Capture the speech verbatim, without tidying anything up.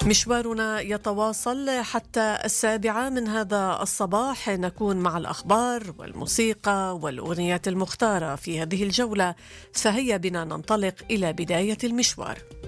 مشوارنا يتواصل حتى السابعة من هذا الصباح، نكون مع الأخبار والموسيقى والأغنيات المختارة في هذه الجولة، فهيا بنا ننطلق إلى بداية المشوار.